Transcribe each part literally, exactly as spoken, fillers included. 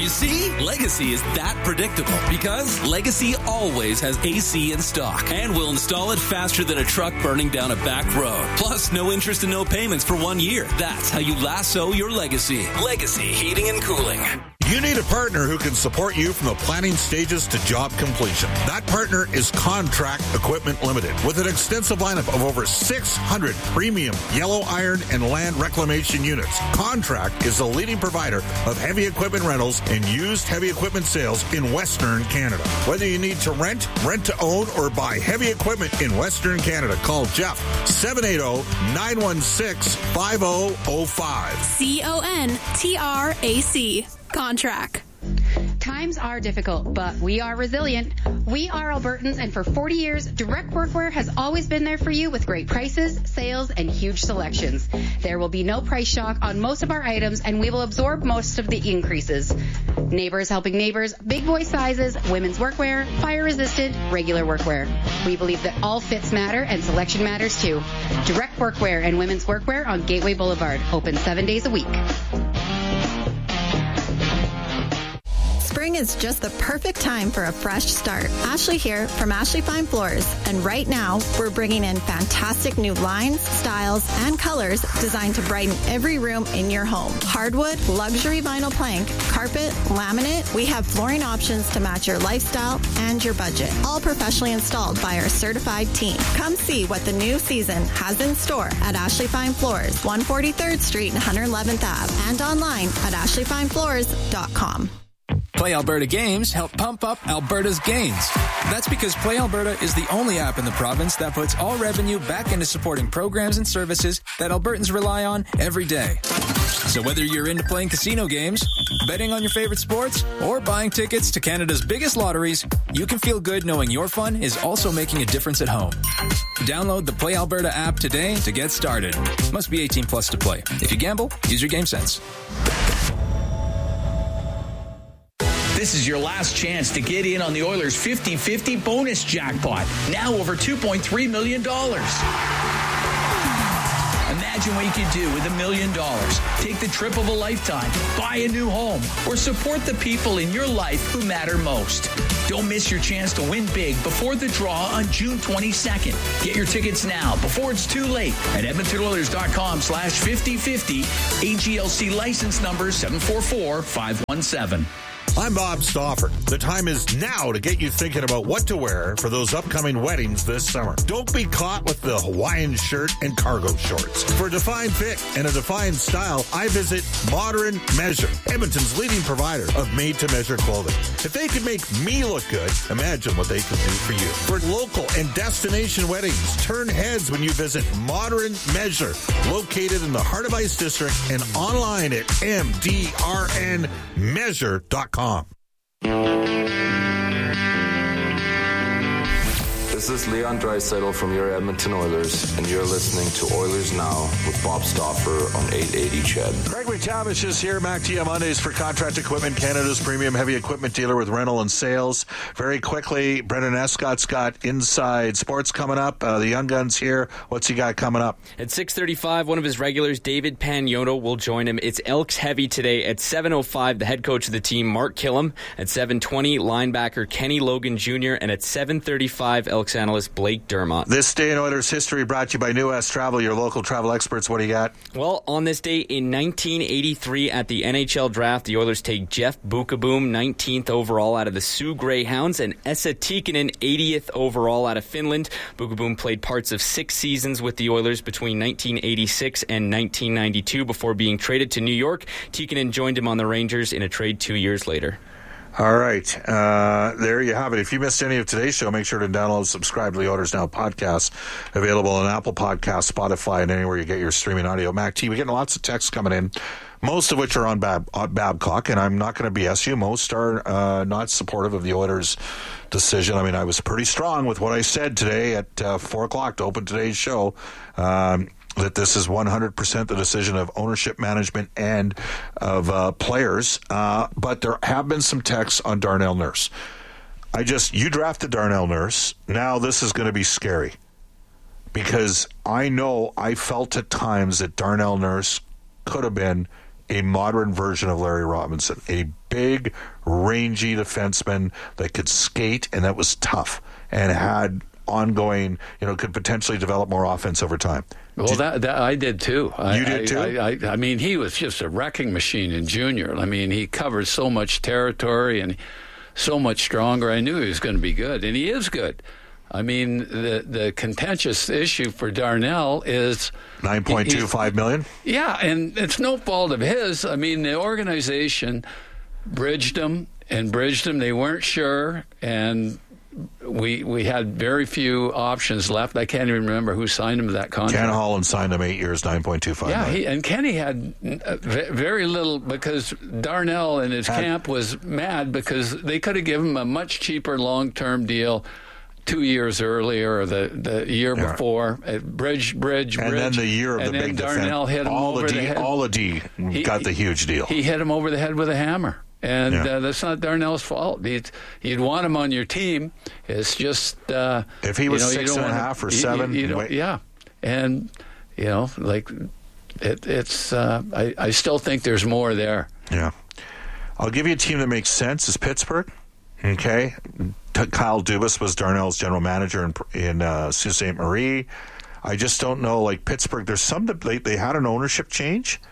see, Legacy is that predictable because Legacy always has A C in stock and will install it faster than a truck burning down a back road. Plus, no interest and no payments for one year. That's how you lasso your Legacy. Legacy Heating and Cooling. You need a partner who can support you from the planning stages to job completion. That partner is Contract Equipment Limited. With an extensive lineup of over six hundred premium yellow iron and land reclamation units, Contract is the leading provider of heavy equipment rentals and used heavy equipment sales in Western Canada. Whether you need to rent, rent to own, or buy heavy equipment in Western Canada, call Jeff, seven eight zero, nine one six, five zero zero five. C O N T R A C. Contract. Times are difficult, but we are resilient. We are Albertans, and for forty years, Direct Workwear has always been there for you with great prices, sales, and huge selections. There will be no price shock on most of our items, and we will absorb most of the increases. Neighbors helping neighbors, big boy sizes, women's workwear, fire-resistant, regular workwear. We believe that all fits matter, and selection matters too. Direct Workwear and Women's Workwear on Gateway Boulevard, open seven days a week. Spring is just the perfect time for a fresh start. Ashley here from Ashley Fine Floors, and right now we're bringing in fantastic new lines, styles, and colors designed to brighten every room in your home. Hardwood, luxury vinyl plank, carpet, laminate. We have flooring options to match your lifestyle and your budget. All professionally installed by our certified team. Come see what the new season has in store at Ashley Fine Floors, one forty-third Street and one hundred eleventh Avenue, and online at ashley fine floors dot com. Play Alberta Games help pump up Alberta's gains. That's because Play Alberta is the only app in the province that puts all revenue back into supporting programs and services that Albertans rely on every day. So whether you're into playing casino games, betting on your favorite sports, or buying tickets to Canada's biggest lotteries, you can feel good knowing your fun is also making a difference at home. Download the Play Alberta app today to get started. Must be eighteen plus to play. If you gamble, use your game sense. This is your last chance to get in on the Oilers' fifty-fifty bonus jackpot. Now over two point three million dollars. Imagine what you could do with a million dollars. Take the trip of a lifetime, buy a new home, or support the people in your life who matter most. Don't miss your chance to win big before the draw on June twenty-second. Get your tickets now before it's too late at edmonton oilers dot com slash fifty fifty. A G L C license number seven four four five one seven. I'm Bob Stauffer. The time is now to get you thinking about what to wear for those upcoming weddings this summer. Don't be caught with the Hawaiian shirt and cargo shorts. For a defined fit and a defined style, I visit Modern Measure, Edmonton's leading provider of made-to-measure clothing. If they can make me look good, imagine what they can do for you. For local and destination weddings, turn heads when you visit Modern Measure, located in the Heart of Ice District and online at m d r n measure dot com. This is Leon Draisaitl from your Edmonton Oilers, and you're listening to Oilers Now with Bob Stauffer on eight eighty C H E D. Craig McTavish is here, Mac T M Mondays for Contract Equipment, Canada's premium heavy equipment dealer with rental and sales. Very quickly, Brendan Escott's got Inside Sports coming up. Uh, the Young Guns here. What's he got coming up? At six thirty-five, one of his regulars, David Pagnoto, will join him. It's Elks Heavy today. At seven oh five, the head coach of the team, Mark Killam. At seven twenty, linebacker Kenny Logan Junior And at seven thirty-five, Elks analyst Blake Dermott. This day in Oilers history brought to you by New West Travel, your local travel experts. What do you got? Well, on this day in nineteen eighty-three at the N H L draft, the Oilers take Jeff Bukaboom, nineteenth overall out of the Sioux Greyhounds, and Esa Tikkanen, eightieth overall out of Finland. Bukaboom played parts of six seasons with the Oilers between nineteen eighty-six and nineteen ninety-two before being traded to New York. Tikkanen joined him on the Rangers in a trade two years later. All right. Uh, there you have it. If you missed any of today's show, make sure to download and subscribe to the Oilers Now podcast, available on Apple Podcasts, Spotify, and anywhere you get your streaming audio. Mac T, we're getting lots of texts coming in, most of which are on, Bab- on Babcock, and I'm not going to B S you. Most are uh, not supportive of the Oilers' decision. I mean, I was pretty strong with what I said today at uh, four o'clock to open today's show. Um that this is one hundred percent the decision of ownership, management, and of uh, players. Uh, but there have been some texts on Darnell Nurse. I just, you drafted Darnell Nurse. Now this is going to be scary. Because I know I felt at times that Darnell Nurse could have been a modern version of Larry Robinson, a big, rangy defenseman that could skate and that was tough and had ongoing, you know, could potentially develop more offense over time. Well, did, that, that I did too. I, you did too? I, I, I mean, he was just a wrecking machine in junior. I mean, he covered so much territory and so much stronger. I knew he was going to be good, and he is good. I mean, the the contentious issue for Darnell is nine point two five million. Yeah, and it's no fault of his. I mean, the organization bridged him and bridged him. They weren't sure, and we we had very few options left. I can't even remember who signed him to that contract. Ken Holland signed him eight years, nine point two five. Yeah, million. he, and Kenny had very little because Darnell and his had, camp was mad because they could have given him a much cheaper long-term deal two years earlier or the, the year yeah. before. Bridge, bridge, bridge. And then the year of and the then big Darnell defense. hit him all over the, D, the head. All the D he, got the huge deal. He hit him over the head with a hammer. And yeah. uh, that's not Darnell's fault. He'd, you'd want him on your team. It's just uh, if he was you know, six and a half or seven. You, you yeah, and you know, like it, it's. Uh, I, I still think there's more there. Yeah, I'll give you a team that makes sense. Is Pittsburgh? Okay, Kyle Dubas was Darnell's general manager in in uh, Sault Ste. Marie. I just don't know. Like Pittsburgh, there's some that they, they had an ownership change.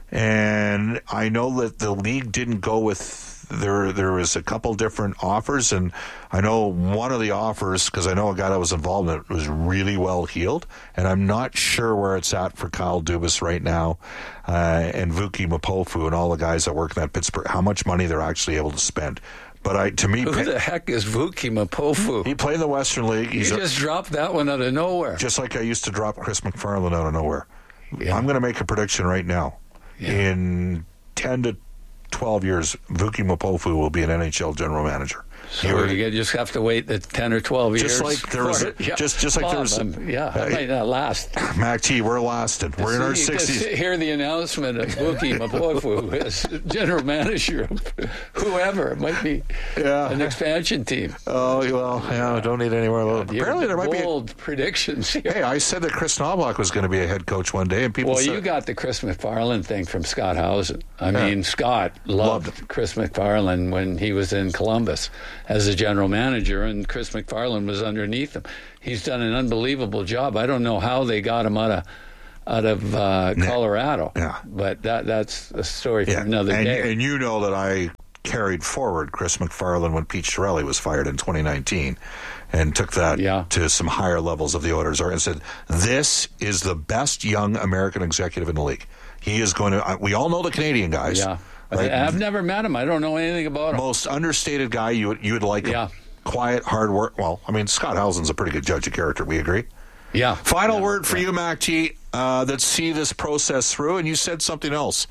And I know that the league didn't go with there. There was a couple different offers, and I know one of the offers because I know a guy that was involved in it was really well heeled, and I'm not sure where it's at for Kyle Dubas right now, uh, and Vuki Mapofu and all the guys that work in that Pittsburgh. How much money they're actually able to spend. But I, to me, who the heck is Vuki Mapofu? He played in the Western League. He's you just a, dropped that one out of nowhere, just like I used to drop Chris McFarland out of nowhere. Yeah. I'm going to make a prediction right now. Yeah. In ten to twelve years, Vuki Mapofu will be an N H L general manager. So You're, you just have to wait the ten or twelve just years. Like there was a, yeah. Just just like Bob, there was a, um, yeah, that uh, might not last. Mac T, we're lasting. We're in our sixties. Hear the announcement of Vuki Mapofu as general manager of whoever. It might be yeah. an expansion team. Oh, well, yeah, don't need any more. Uh, Apparently there might be bold predictions here. Hey, I said that Chris Knobloch was going to be a head coach one day, and people Well, said, you got the Chris McFarland thing from Scott Housen. I yeah. mean, Scott loved, loved Chris McFarland when he was in Columbus as a general manager, and Chris McFarland was underneath him. He's done an unbelievable job. I don't know how they got him out of out of uh, Colorado, yeah. but that that's a story for yeah. another and, day. And you know that I carried forward Chris McFarland when Pete Chiarelli was fired in twenty nineteen and took that yeah. to some higher levels of the Oilers and said, this is the best young American executive in the league. He is going to, we all know the Canadian guys. Yeah. Right? I've never met him. I don't know anything about him. Most understated guy you would, you would like yeah. him. Quiet, hard work. Well, I mean, Scott Housen's a pretty good judge of character. We agree? Yeah. Final yeah. word for yeah. you, Mac T, uh, that see this process through, and you said something else.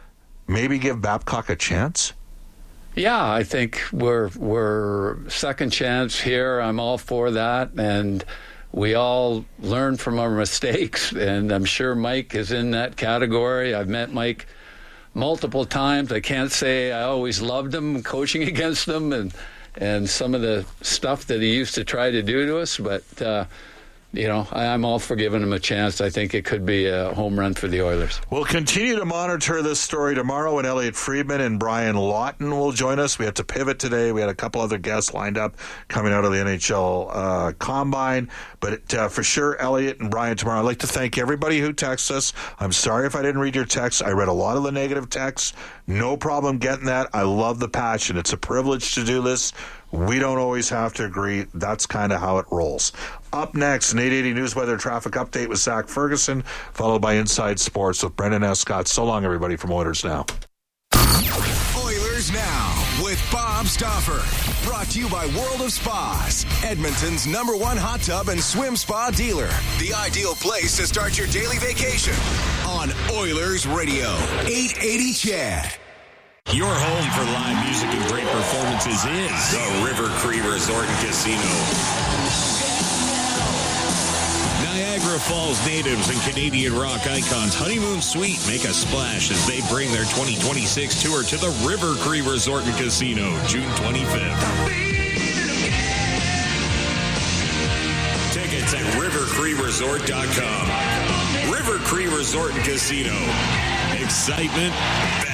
Maybe give Babcock a chance? Yeah, I think we're we're second chance here. I'm all for that, and we all learn from our mistakes, and I'm sure Mike is in that category. I've met Mike multiple times. I can't say I always loved him coaching against him and and some of the stuff that he used to try to do to us, but uh, you know, I'm all for giving him a chance. I think it could be a home run for the Oilers. We'll continue to monitor this story tomorrow when Elliot Friedman and Brian Lawton will join us. We had to pivot today. We had a couple other guests lined up coming out of the N H L uh, Combine. But uh, for sure, Elliot and Brian tomorrow. I'd like to thank everybody who texts us. I'm sorry if I didn't read your texts. I read a lot of the negative texts. No problem getting that. I love the passion. It's a privilege to do this. We don't always have to agree. That's kind of how it rolls. Up next, an eight eighty News Weather Traffic Update with Zach Ferguson, followed by Inside Sports with Brendan Escott. So long, everybody, from Oilers Now. Oilers Now with Bob Stauffer. Brought to you by World of Spas, Edmonton's number one hot tub and swim spa dealer. The ideal place to start your daily vacation on Oilers Radio, eight eighty C H E D. Your home for live music and great performances is the River Cree Resort and Casino. Niagara Falls natives and Canadian rock icons Honeymoon Suite make a splash as they bring their twenty twenty-six tour to the River Cree Resort and Casino, June twenty-fifth. Tickets at river cree resort dot com. River Cree Resort and Casino. Excitement.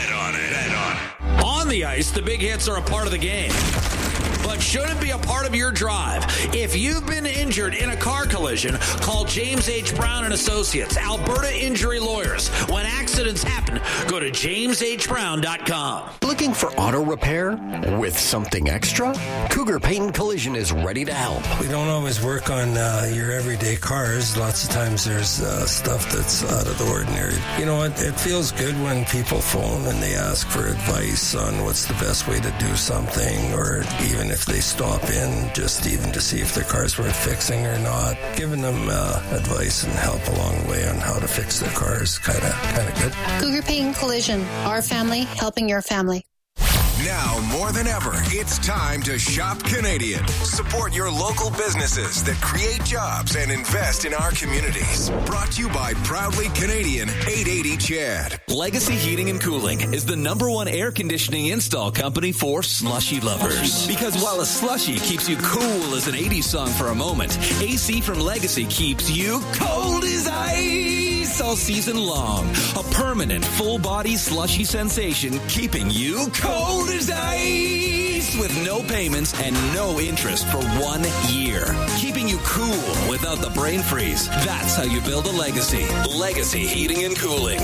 the ice, the big hits are a part of the game, but shouldn't be a part of your drive. If you've been injured in a car collision, call James H. Brown and Associates, Alberta Injury Lawyers. When accidents happen, go to james h brown dot com. Looking for auto repair with something extra? Cougar Paint and Collision is ready to help. We don't always work on uh, your everyday cars. Lots of times there's uh, stuff that's out of the ordinary. You know, it, it feels good when people phone and they ask for advice on what's the best way to do something, or even if they stop in just even to see if their car's worth fixing or not. Giving them uh, advice and help along the way on how to fix their car is kind of kind of good. Cougar Paint and Collision. Our family helping your family. Now more than ever, it's time to shop Canadian. Support your local businesses that create jobs and invest in our communities. Brought to you by Proudly Canadian eight eighty C H E D. Legacy Heating and Cooling is the number one air conditioning install company for slushy lovers. Because while a slushy keeps you cool as an eighties song for a moment, A C from Legacy keeps you cold as ice all season long. A permanent full-body slushy sensation keeping you cold as ice with no payments and no interest for one year. Keeping you cool without the brain freeze. That's how you build a legacy. Legacy Heating and Cooling.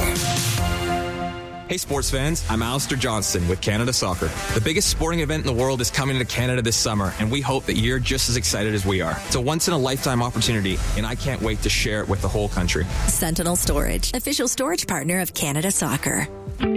Hey sports fans, I'm Alistair Johnston with Canada Soccer. The biggest sporting event in the world is coming to Canada this summer, and we hope that you're just as excited as we are. It's a once-in-a-lifetime opportunity, and I can't wait to share it with the whole country. Sentinel Storage, official storage partner of Canada Soccer.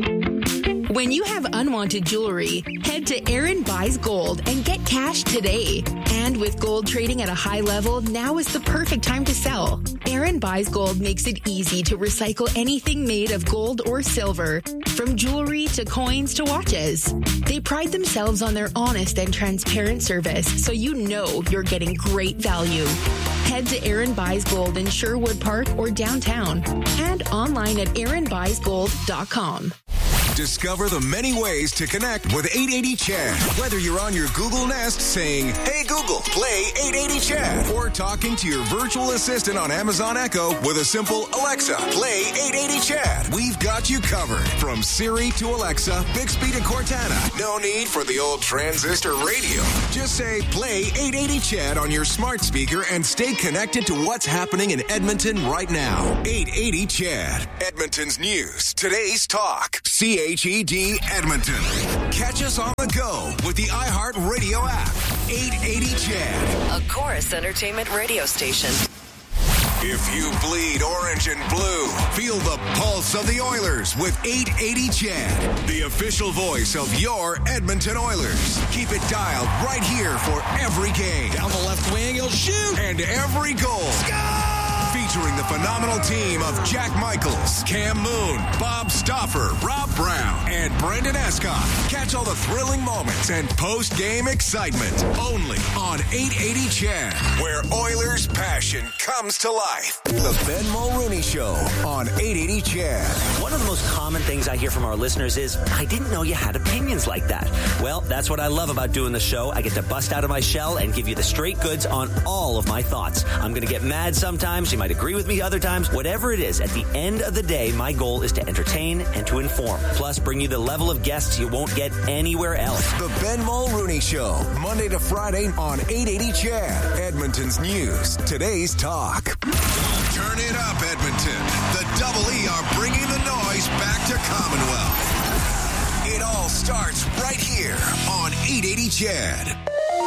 When you have unwanted jewelry, head to Aaron Buys Gold and get cash today. And with gold trading at a high level, now is the perfect time to sell. Aaron Buys Gold makes it easy to recycle anything made of gold or silver, from jewelry to coins to watches. They pride themselves on their honest and transparent service, so you know you're getting great value. Head to Aaron Buys Gold in Sherwood Park or downtown, and online at aaron buys gold dot com. Discover the many ways to connect with eight eighty C H E D. Whether you're on your Google Nest saying, "Hey Google, play eight eighty C H E D," or talking to your virtual assistant on Amazon Echo with a simple "Alexa, play eight eighty C H E D," we've got you covered. From Siri to Alexa, Bixby to Cortana. No need for the old transistor radio. Just say, "Play eight eighty C H E D" on your smart speaker and stay connected to what's happening in Edmonton right now. eight eighty C H E D. Edmonton's news. Today's talk. C H E D Edmonton. Catch us on the go with the iHeartRadio app. eight eighty C H E D. A Chorus Entertainment radio station. If you bleed orange and blue, feel the pulse of the Oilers with eight eighty C H E D, the official voice of your Edmonton Oilers. Keep it dialed right here for every game. Down the left wing, he'll shoot! And every goal. Score! Featuring the phenomenal team of Jack Michaels, Cam Moon, Bob Stauffer, Rob Brown, and Brendan Escott. Catch all the thrilling moments and post-game excitement only on eight eighty C H E D, where Oilers passion comes to life. The Ben Mulrooney Show on eight eighty C H E D. One of the most common things I hear from our listeners is, "I didn't know you had opinions like that." Well, that's what I love about doing the show. I get to bust out of my shell and give you the straight goods on all of my thoughts. I'm going to get mad sometimes. You might agree with me other times. Whatever it is, at the end of the day, my goal is to entertain and to inform. Plus, bring you the level of guests you won't get anywhere else. The Ben Mulrooney Show, Monday to Friday on eight eighty C H E D. Edmonton's news. Today's talk. Turn it up, Edmonton. The Double E are bringing the noise back to Commonwealth. It all starts right here on eight eighty C H E D.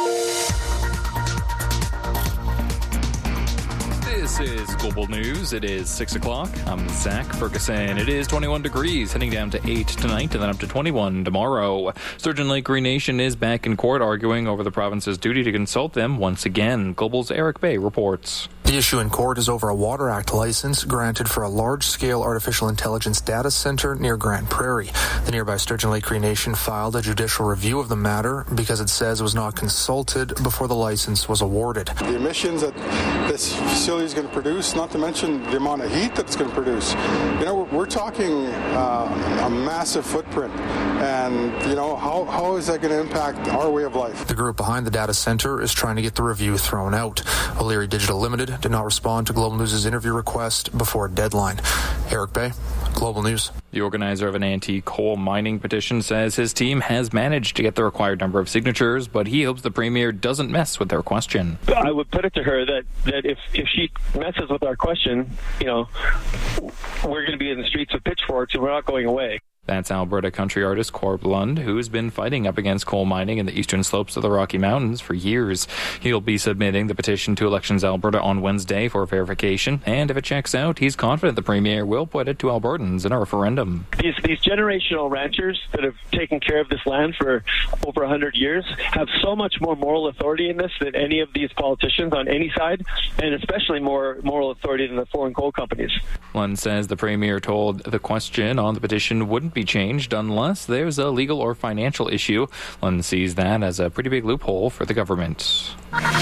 This is Global News. It is six o'clock. I'm Zach Ferguson. It is twenty-one degrees, heading down to eight tonight and then up to twenty-one tomorrow. Sturgeon Lake Cree Nation is back in court arguing over the province's duty to consult them once again. Global's Eric Bay reports. The issue in court is over a Water Act license granted for a large-scale artificial intelligence data center near Grande Prairie. The nearby Sturgeon Lake Cree Nation filed a judicial review of the matter because it says it was not consulted before the license was awarded. The emissions that this facility is going to produce, not to mention the amount of heat that it's going to produce. You know, we're, we're talking uh, a massive footprint. And, you know, how, how is that going to impact our way of life? The group behind the data center is trying to get the review thrown out. O'Leary Digital Limited did not respond to Global News' interview request before a deadline. Eric Bay, Global News. The organizer of an anti-coal mining petition says his team has managed to get the required number of signatures, but he hopes the Premier doesn't mess with their question. I would put it to her that, that if, if she messes with our question, you know, we're going to be in the streets with pitchforks and we're not going away. That's Alberta country artist Corb Lund, who has been fighting up against coal mining in the eastern slopes of the Rocky Mountains for years. He'll be submitting the petition to Elections Alberta on Wednesday for verification, and if it checks out, he's confident the Premier will put it to Albertans in a referendum. These these generational ranchers that have taken care of this land for over one hundred years have so much more moral authority in this than any of these politicians on any side, and especially more moral authority than the foreign coal companies. Lund says the Premier told the question on the petition wouldn't be changed unless there's a legal or financial issue. Lund sees that as a pretty big loophole for the government.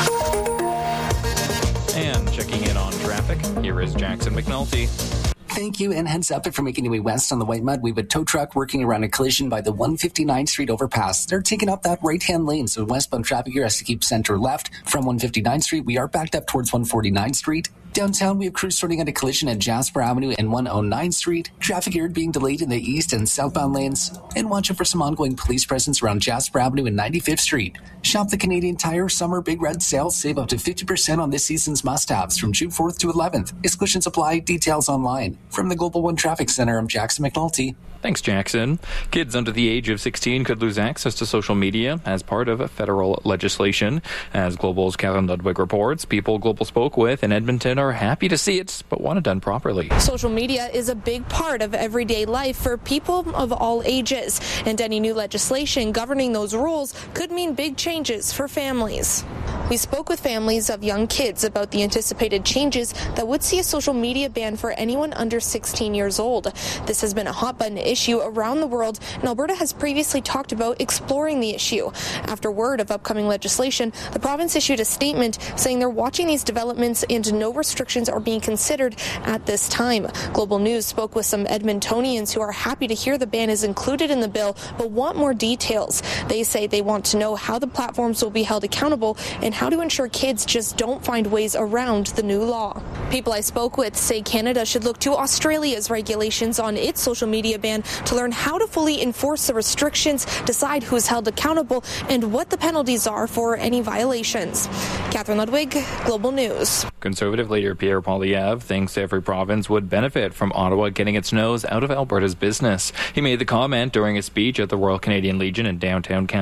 And checking in on traffic, here is Jackson McNulty. Thank you, and heads up if you're making your way west on the White Mud. We have a tow truck working around a collision by the one fifty-ninth Street overpass. They're taking up that right-hand lane, so westbound traffic here has to keep center left. From one fifty-ninth Street, we are backed up towards one forty-ninth Street. Downtown, we have crews sorting out a collision at Jasper Avenue and one oh ninth Street. Traffic here being delayed in the east and southbound lanes. And watch out for some ongoing police presence around Jasper Avenue and ninety-fifth Street. Shop the Canadian Tire Summer Big Red Sale. Save up to fifty percent on this season's must-haves from June fourth to eleventh. Exclusions apply. Details online. From the Global One Traffic Center, I'm Jackson McNulty. Thanks, Jackson. Kids under the age of sixteen could lose access to social media as part of federal legislation. As Global's Catherine Ludwig reports, people Global spoke with in Edmonton are happy to see it, but want it done properly. Social media is a big part of everyday life for people of all ages, and any new legislation governing those rules could mean big changes for families. We spoke with families of young kids about the anticipated changes that would see a social media ban for anyone under sixteen years old. This has been a hot-button issue around the world, and Alberta has previously talked about exploring the issue. After word of upcoming legislation, the province issued a statement saying they're watching these developments and no restrictions are being considered at this time. Global News spoke with some Edmontonians who are happy to hear the ban is included in the bill, but want more details. They say they want to know how the platforms will be held accountable and how to ensure kids just don't find ways around the new law. People I spoke with say Canada should look to Australia's regulations on its social media ban to learn how to fully enforce the restrictions, decide who's held accountable, and what the penalties are for any violations. Catherine Ludwig, Global News. Conservative leader Pierre Poilievre thinks every province would benefit from Ottawa getting its nose out of Alberta's business. He made the comment during a speech at the Royal Canadian Legion in downtown Calgary.